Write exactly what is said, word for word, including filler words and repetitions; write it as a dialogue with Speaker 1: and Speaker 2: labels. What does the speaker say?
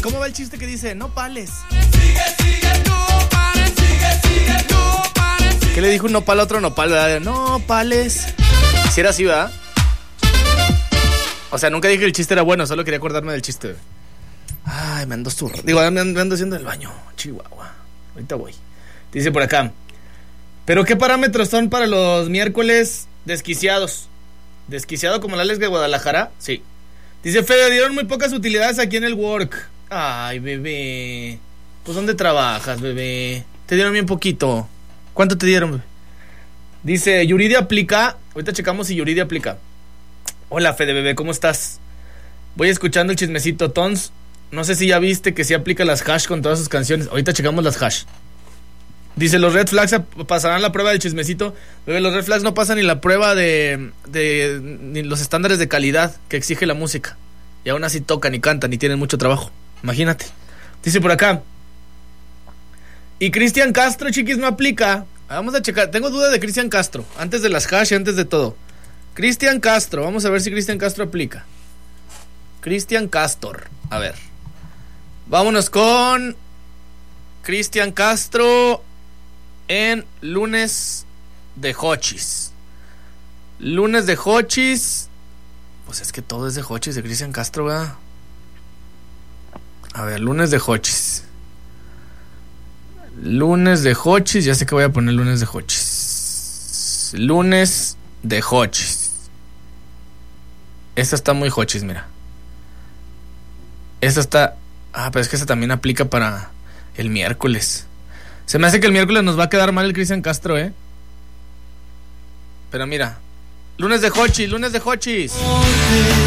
Speaker 1: ¿Cómo va el chiste que dice nopales?
Speaker 2: Sigue, sigue, no pares, sigue, sigue, no pares.
Speaker 1: ¿Qué le dijo un nopal a otro nopal, verdad? Nopales. Si era así, ¿verdad? O sea, nunca dije que el chiste era bueno, solo quería acordarme del chiste. Ay, me ando zurrando. Digo, me ando, me ando haciendo el baño. Chihuahua. Ahorita voy. Dice por acá. ¿Pero qué parámetros son para los miércoles desquiciados? ¿Desquiciado como la Alex de Guadalajara? Sí. Dice Fede, dieron muy pocas utilidades aquí en el work. Ay, bebé. Pues ¿dónde trabajas, bebé? Te dieron bien poquito. ¿Cuánto te dieron, bebé? Dice, Yuridia aplica. Ahorita checamos si Yuridia aplica. Hola, Fede, bebé, ¿cómo estás? Voy escuchando el chismecito, Tons. No sé si ya viste que sí aplica las hash con todas sus canciones. Ahorita checamos las hash. Dice, los Red Flags pasarán la prueba del chismecito. Bebé, los Red Flags no pasan ni la prueba de, de ni los estándares de calidad que exige la música. Y aún así tocan y cantan y tienen mucho trabajo. Imagínate. Dice por acá. Y Cristian Castro, chiquis, no aplica. Vamos a checar. Tengo duda de Cristian Castro. Antes de las hash y antes de todo. Cristian Castro. Vamos a ver si Cristian Castro aplica. Cristian Castor. A ver. Vámonos con Cristian Castro en lunes de Hochis. Lunes de Hochis. Pues es que todo es de Hochis, de Cristian Castro, ¿verdad? A ver, lunes de Hochis. Lunes de Hochis. Ya sé que voy a poner lunes de Hochis. Lunes de Hochis. Esta está muy Hochis, mira. Esta está... Ah, pero es que esta también aplica para el miércoles. Se me hace que el miércoles nos va a quedar mal el Cristian Castro, ¿eh? Pero mira. Lunes de Hochis, lunes de Hochis.